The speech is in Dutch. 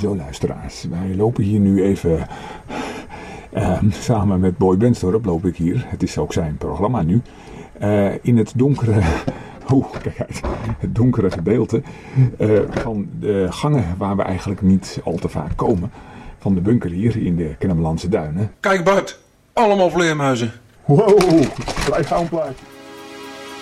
Zo luisteraars, wij lopen hier nu even samen met Boy Benstorp loop ik hier. Het is ook zijn programma nu. In het donkere, kijk uit, het donkere gedeelte van de gangen waar we eigenlijk niet al te vaak komen. Van de bunker hier in de Kennemerlandse Duinen. Kijk Bart, allemaal vleermuizen. Wow, blijf gaan plaatje.